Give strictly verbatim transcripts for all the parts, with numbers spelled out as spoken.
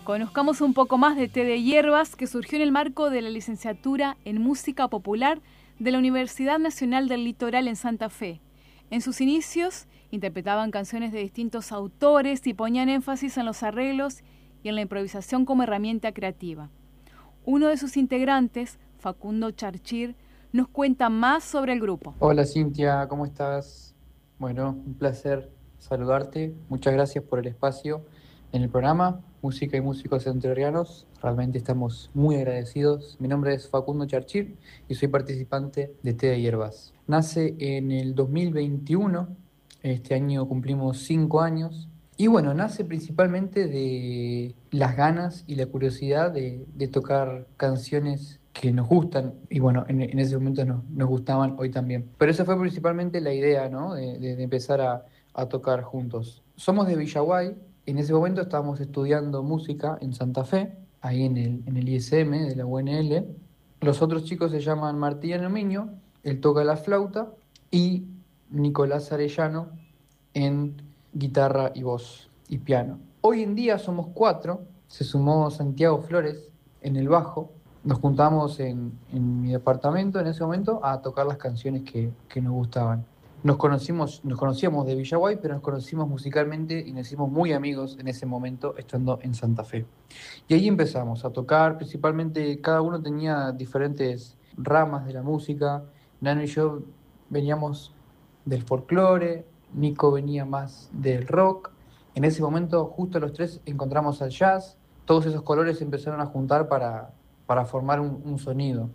Conozcamos un poco más de Té de Hierbas, que surgió en el marco de la licenciatura en Música Popular de la Universidad Nacional del Litoral en Santa Fe. En sus inicios, interpretaban canciones de distintos autores y ponían énfasis en los arreglos y en la improvisación como herramienta creativa. Uno de sus integrantes, Facundo Charchir, nos cuenta más sobre el grupo. Hola Cintia, ¿cómo estás? Bueno, un placer saludarte. Muchas gracias por el espacio en el programa Música y Músicos Entrerrianos. Realmente estamos muy agradecidos. Mi nombre es Facundo Charchir y soy participante de Té de Hierbas. Nace en el dos mil veintiuno, este año cumplimos cinco años. Y bueno, nace principalmente de las ganas y la curiosidad de, de tocar canciones que nos gustan, y bueno, en, en ese momento nos, nos gustaban, hoy también. Pero esa fue principalmente la idea, ¿no? De, de- de empezar a, a tocar juntos. Somos de Villaguay, en ese momento estábamos estudiando música en Santa Fe, ahí en el, en el I S M de la U N L. Los otros chicos se llaman Martín Armiño, él toca la flauta, y Nicolás Arellano en guitarra y voz y piano. Hoy en día somos cuatro, se sumó Santiago Flores en el bajo. Nos juntamos en, en mi departamento en ese momento a tocar las canciones que, que nos gustaban. Nos conocimos, nos conocíamos de Villaguay, pero nos conocimos musicalmente y nos hicimos muy amigos en ese momento estando en Santa Fe. Y ahí empezamos a tocar, principalmente cada uno tenía diferentes ramas de la música. Nano y yo veníamos del folclore, Nico venía más del rock. En ese momento, justo los tres encontramos al jazz. Todos esos colores se empezaron a juntar para, para formar un, un sonido.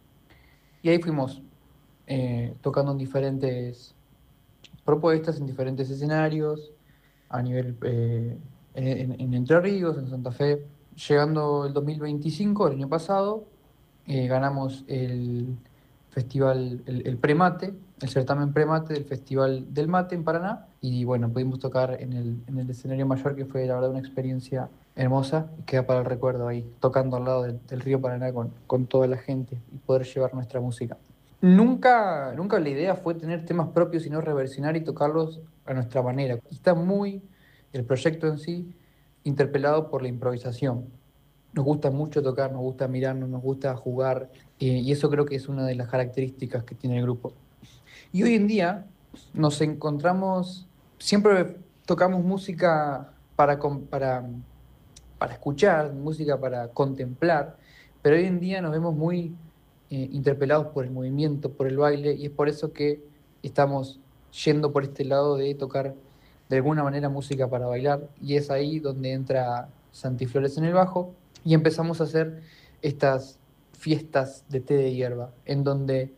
Y ahí fuimos eh, tocando en diferentes propuestas, en diferentes escenarios, a nivel eh, en, en- en Entre Ríos, en Santa Fe. Llegando el dos mil veinticinco, el año pasado, eh, ganamos el festival, el, el Premate, el certamen Premate del Festival del Mate en Paraná. Y bueno, pudimos tocar en el, en el escenario mayor, que fue la verdad una experiencia hermosa y queda para el recuerdo ahí, tocando al lado del, del río Paraná con, con toda la gente y poder llevar nuestra música. Nunca, nunca la idea fue tener temas propios, sino reversionar y tocarlos a nuestra manera. Y está muy el proyecto en sí interpelado por la improvisación. Nos gusta mucho tocar, nos gusta mirarnos, nos gusta jugar, eh, y eso creo que es una de las características que tiene el grupo. Y hoy en día nos encontramos, siempre tocamos música para, com- para, para escuchar, música para contemplar, pero hoy en día nos vemos muy eh, interpelados por el movimiento, por el baile, y es por eso que estamos yendo por este lado de tocar de alguna manera música para bailar, y es ahí donde entra Santi Flores en el bajo, y empezamos a hacer estas fiestas de té de hierba, en donde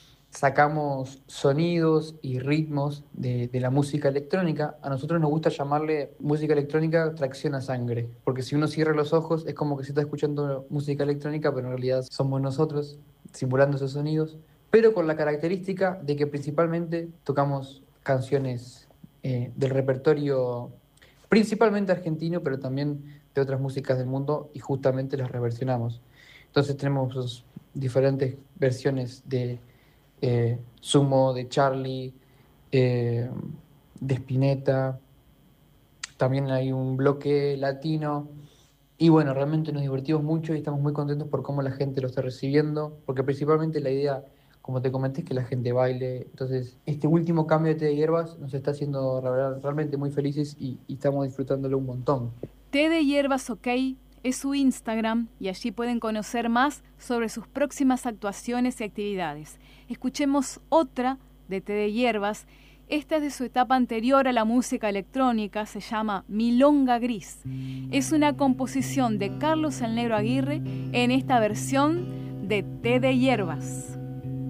sacamos sonidos y ritmos de, de la música electrónica. A nosotros nos gusta llamarle música electrónica tracción a sangre, porque si uno cierra los ojos es como que se está escuchando música electrónica, pero en realidad somos nosotros simulando esos sonidos, pero con la característica de que principalmente tocamos canciones eh, del repertorio principalmente argentino, pero también de otras músicas del mundo, y justamente las reversionamos. Entonces tenemos pues, diferentes versiones de eh, Sumo, de Charlie, eh, de Spinetta. También hay un bloque latino. Y bueno, realmente nos divertimos mucho y estamos muy contentos por cómo la gente lo está recibiendo, porque principalmente la idea, como te comenté, es que la gente baile. Entonces, este último cambio de Té de Hierbas nos está haciendo la verdad, realmente muy felices, y, y estamos disfrutándolo un montón. Té de Hierbas OK es su Instagram y allí pueden conocer más sobre sus próximas actuaciones y actividades. Escuchemos otra de Té de Hierbas. Esta es de su etapa anterior a la música electrónica, se llama Milonga Gris. Es una composición de Carlos el Negro Aguirre en esta versión de Té de Hierbas.